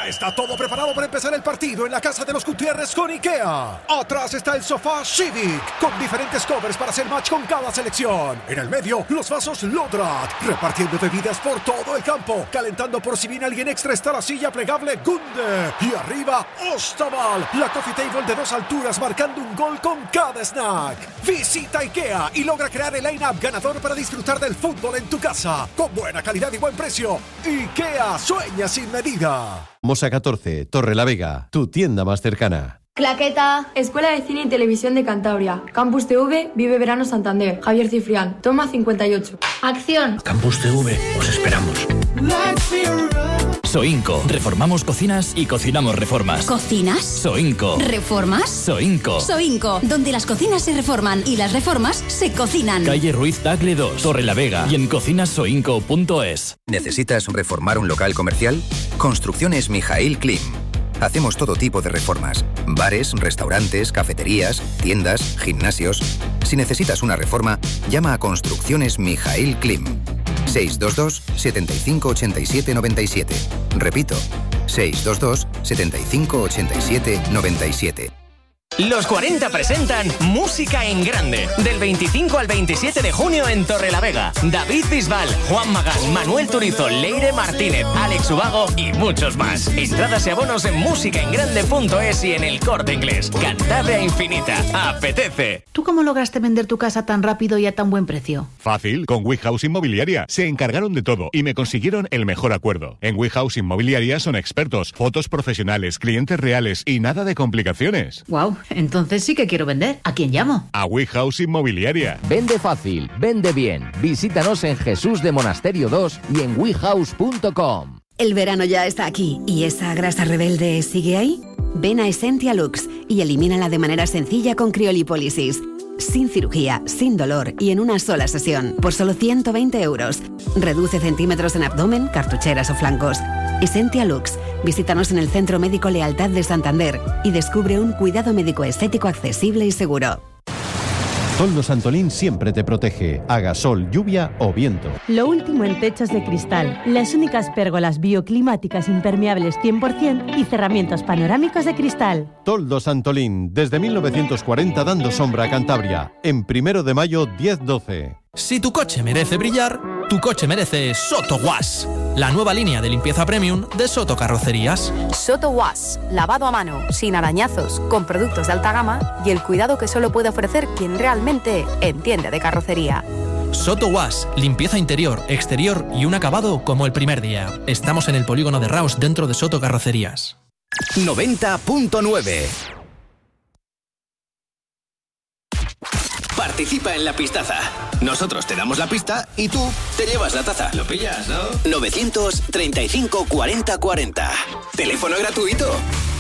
Ya está todo preparado para empezar el partido en la casa de los Gutiérrez con IKEA. Atrás está el sofá Civic, con diferentes covers para hacer match con cada selección. En el medio, los vasos Lodrat, repartiendo bebidas por todo el campo. Calentando por si viene alguien extra está la silla plegable Gunde. Y arriba, Ostaval, la coffee table de 2 alturas marcando un gol con cada snack. Visita IKEA y logra crear el line-up ganador para disfrutar del fútbol en tu casa. Con buena calidad y buen precio. IKEA, sueña sin medida. Mosa 14, Torrelavega, tu tienda más cercana. Claqueta. Escuela de Cine y Televisión de Cantabria. Campus TV, Vive Verano Santander. Javier Cifrián. Toma 58. Acción. Campus TV, os esperamos. Soinco. Reformamos cocinas y cocinamos reformas. ¿Cocinas? Soinco. ¿Reformas? Soinco. Soinco, donde las cocinas se reforman y las reformas se cocinan. Calle Ruiz Tagle 2, Torrelavega y en cocinasoinco.es. ¿Necesitas reformar un local comercial? Construcciones Mijail Klim. Hacemos todo tipo de reformas. Bares, restaurantes, cafeterías, tiendas, gimnasios. Si necesitas una reforma, llama a Construcciones Mijail Klim. 622 75 87 97. Repito, 622 75 87 97. Los 40 presentan Música en Grande, del 25 al 27 de junio en Torrelavega. David Bisbal, Juan Magán, Manuel Turizo, Leire Martínez, Alex Ubago y muchos más. Entradas y abonos en musicaengrande.es y en El Corte Inglés. Cantabria Infinita. ¡Apetece! ¿Tú cómo lograste vender tu casa tan rápido y a tan buen precio? Fácil, con WeHouse Inmobiliaria. Se encargaron de todo y me consiguieron el mejor acuerdo. En WeHouse Inmobiliaria son expertos, fotos profesionales, clientes reales y nada de complicaciones. Wow. Entonces sí que quiero vender. ¿A quién llamo? A WeHouse Inmobiliaria. Vende fácil, vende bien. Visítanos en Jesús de Monasterio 2 y en wehouse.com. El verano ya está aquí y esa grasa rebelde sigue ahí. Ven a Essentia Lux y elimínala de manera sencilla con criolipólisis. Sin cirugía, sin dolor y en una sola sesión, por solo 120 euros. Reduce centímetros en abdomen, cartucheras o flancos. Essentia Lux. Visítanos en el Centro Médico Lealtad de Santander y descubre un cuidado médico estético accesible y seguro. Toldos Antolín siempre te protege, haga sol, lluvia o viento. Lo último en techos de cristal, las únicas pérgolas bioclimáticas impermeables 100% y cerramientos panorámicos de cristal. Toldos Antolín, desde 1940 dando sombra a Cantabria. En 1 de mayo, 10-12. Si tu coche merece brillar, tu coche merece Soto Wash, la nueva línea de limpieza premium de Soto Carrocerías. Soto Wash, lavado a mano, sin arañazos, con productos de alta gama y el cuidado que solo puede ofrecer quien realmente entiende de carrocería. Soto Wash, limpieza interior, exterior y un acabado como el primer día. Estamos en el polígono de Raus dentro de Soto Carrocerías. 90.9. Participa en la pistaza. Nosotros te damos la pista y tú te llevas la taza. ¿Lo pillas, no? 935 40 40. Teléfono gratuito.